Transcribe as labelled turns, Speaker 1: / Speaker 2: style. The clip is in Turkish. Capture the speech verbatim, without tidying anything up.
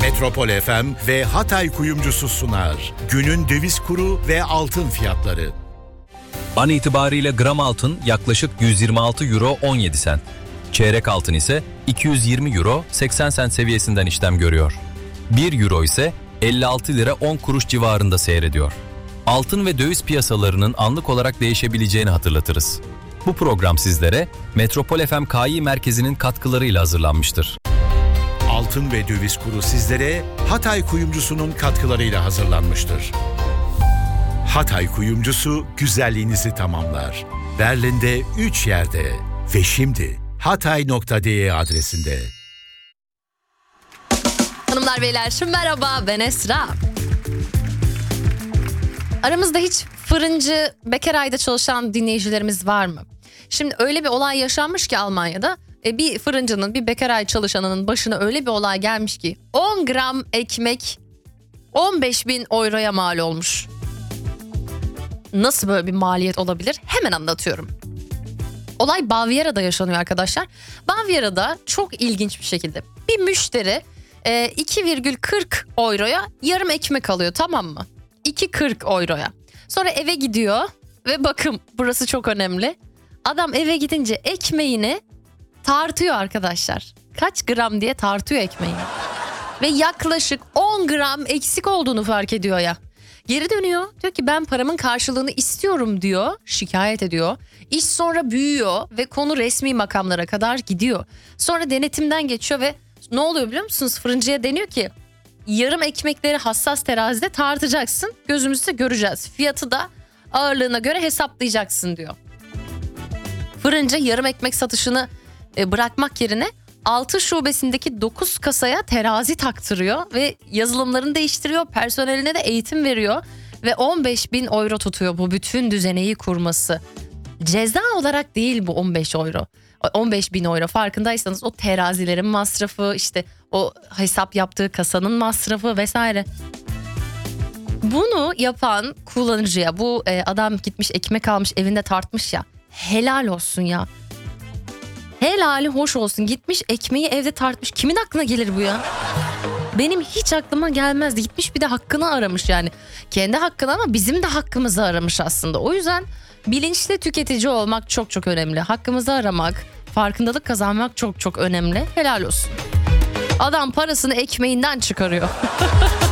Speaker 1: Metropol F M ve Hatay Kuyumcusu sunar. Günün döviz kuru ve altın fiyatları.
Speaker 2: An itibariyle gram altın yaklaşık yüz yirmi altı euro on yedi sent. Çeyrek altın ise iki yüz yirmi euro seksen sent seviyesinden işlem görüyor. bir euro ise elli altı lira on kuruş civarında seyrediyor. Altın ve döviz piyasalarının anlık olarak değişebileceğini hatırlatırız. Bu program sizlere Metropol F M K İ Merkezi'nin katkılarıyla hazırlanmıştır.
Speaker 1: Altın ve döviz kuru sizlere Hatay Kuyumcusu'nun katkılarıyla hazırlanmıştır. Hatay Kuyumcusu güzelliğinizi tamamlar. Berlin'de üç yerde ve şimdi hatay nokta de adresinde.
Speaker 3: Hanımlar beyler merhaba, ben Esra. Aramızda hiç fırıncı, bekar ayda çalışan dinleyicilerimiz var mı? Şimdi öyle bir olay yaşanmış ki Almanya'da e, bir fırıncının, bir bekar ay çalışanının başına öyle bir olay gelmiş ki on gram ekmek on beş bin euroya mal olmuş. Nasıl böyle bir maliyet olabilir? Hemen anlatıyorum. Olay Bavyera'da yaşanıyor arkadaşlar. Bavyera'da çok ilginç bir şekilde bir müşteri e, iki virgül kırk euroya yarım ekmek alıyor, tamam mı? iki virgül kırk euroya. Sonra eve gidiyor ve bakın burası çok önemli. Adam eve gidince ekmeğini tartıyor arkadaşlar. Kaç gram diye tartıyor ekmeğini. Ve yaklaşık on gram eksik olduğunu fark ediyor ya. Geri dönüyor. Diyor ki ben paramın karşılığını istiyorum diyor. Şikayet ediyor. İş sonra büyüyor ve konu resmi makamlara kadar gidiyor. Sonra denetimden geçiyor ve ne oluyor biliyor musunuz? Fırıncıya deniyor ki yarım ekmekleri hassas terazide tartacaksın. Gözümüzde göreceğiz. Fiyatı da ağırlığına göre hesaplayacaksın diyor. Fırıncı yarım ekmek satışını bırakmak yerine altı şubesindeki dokuz kasaya terazi taktırıyor ve yazılımlarını değiştiriyor, personeline de eğitim veriyor ve on beş bin euro tutuyor bu bütün düzeneyi kurması. Ceza olarak değil bu on beş euro. on beş bin euro, farkındaysanız o terazilerin masrafı, işte o hesap yaptığı kasanın masrafı vesaire. Bunu yapan kullanıcıya, bu adam gitmiş ekmek almış evinde tartmış ya, helal olsun ya. Helali hoş olsun, gitmiş ekmeği evde tartmış. Kimin aklına gelir bu ya? Benim hiç aklıma gelmezdi. Gitmiş bir de hakkını aramış yani. Kendi hakkını ama bizim de hakkımızı aramış aslında. O yüzden bilinçli tüketici olmak çok çok önemli. Hakkımızı aramak, farkındalık kazanmak çok çok önemli. Helal olsun. Adam parasını ekmeğinden çıkarıyor.